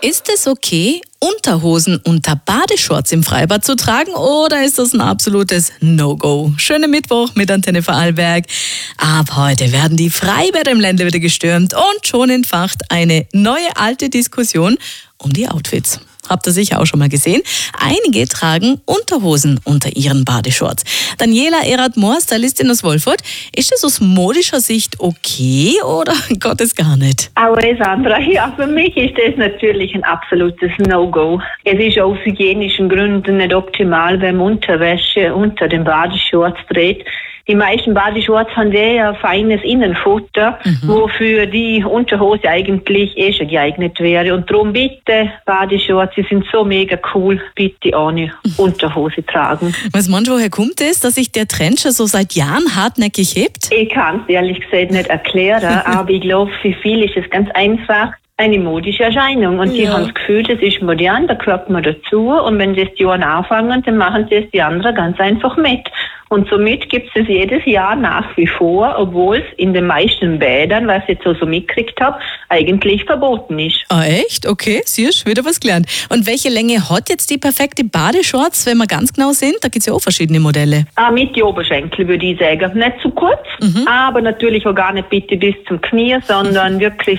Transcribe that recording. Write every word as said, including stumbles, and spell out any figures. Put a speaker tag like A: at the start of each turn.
A: Ist es okay, Unterhosen unter Badeshorts im Freibad zu tragen oder ist das ein absolutes No-Go? Schönen Mittwoch mit Antenne Vorarlberg. Ab heute werden die Freibäder im Ländle wieder gestürmt und schon entfacht eine neue alte Diskussion um die Outfits. Habt ihr sicher auch schon mal gesehen. Einige tragen Unterhosen unter ihren Badeshorts. Daniela Erath-Mohr, Stylistin aus Wolfurt. Ist das aus modischer Sicht okay oder Gott es gar nicht?
B: Alessandra, ja, für mich ist das natürlich ein absolutes No-Go. Es ist aus hygienischen Gründen nicht optimal, wenn man Unterwäsche unter den Badeshorts trägt. Die meisten Badeshorts haben sehr feines Innenfutter, mhm. wofür die Unterhose eigentlich eh schon geeignet wäre. Und darum bitte, Badeshorts, sie sind so mega cool, bitte ohne Unterhose tragen.
A: Was meinst du, woher kommt es, dass sich der Trend schon so seit Jahren hartnäckig hebt?
B: Ich kann es ehrlich gesagt nicht erklären, aber ich glaube, für viele ist es ganz einfach eine modische Erscheinung. Und die ja. haben das Gefühl, das ist modern, da gehört man dazu. Und wenn das die einen anfangen, dann machen sie es die anderen ganz einfach mit. Und somit gibt es jedes Jahr nach wie vor, obwohl es in den meisten Bädern, was ich jetzt so, so mitgekriegt habe, eigentlich verboten ist.
A: Ah, echt? Okay, siehst du, wieder was gelernt. Und welche Länge hat jetzt die perfekte Badeshorts, wenn wir ganz genau sind? Da gibt es ja auch verschiedene Modelle.
B: Ah, mit die Oberschenkel würde ich sagen. Nicht zu kurz, mhm. aber natürlich auch gar nicht bitte bis zum Knie, sondern wirklich